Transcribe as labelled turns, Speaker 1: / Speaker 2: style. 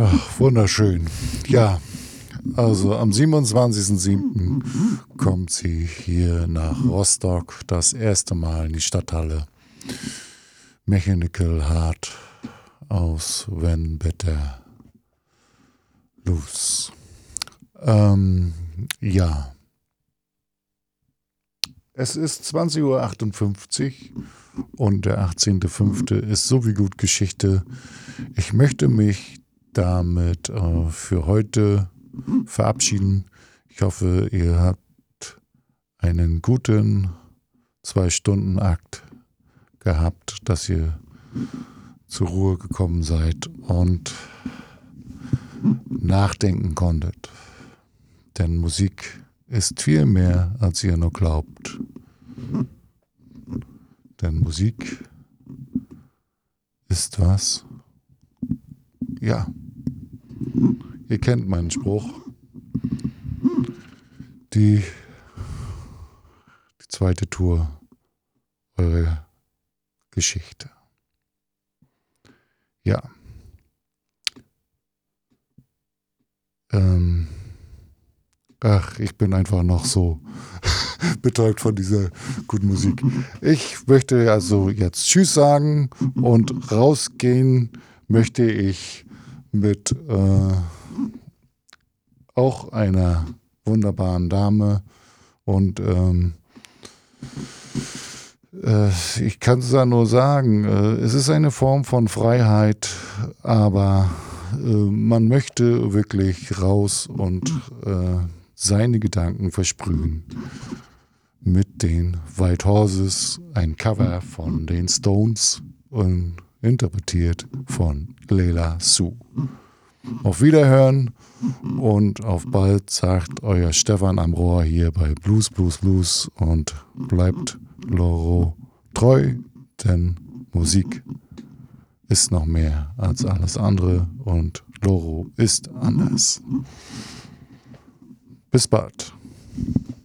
Speaker 1: Ach, wunderschön. Ja, also am 27.07. kommt sie hier nach Rostock das erste Mal in die Stadthalle. Mechanical Heart aus When Better Lose. Ja. Es ist 20:58 Uhr und der 18.05. ist so wie gut Geschichte. Ich möchte mich damit für heute verabschieden. Ich hoffe, ihr habt einen guten 2-Stunden-Akt gehabt, dass ihr zur Ruhe gekommen seid und nachdenken konntet. Denn Musik ist viel mehr, als ihr nur glaubt. Denn Musik ist was? Ja, ihr kennt meinen Spruch. Die zweite Tour, eure Geschichte. Ja. Ach, ich bin einfach noch so betäubt von dieser guten Musik. Ich möchte also jetzt Tschüss sagen und rausgehen möchte ich mit auch einer wunderbaren Dame und ich kann es ja nur sagen, es ist eine Form von Freiheit, aber man möchte wirklich raus und seine Gedanken versprühen mit den White Horses, ein Cover von den Stones und interpretiert von Leila Sue. Auf Wiederhören und auf bald, sagt euer Stefan am Rohr hier bei Blues und bleibt Loro treu, denn Musik ist noch mehr als alles andere und Loro ist anders. Bis bald.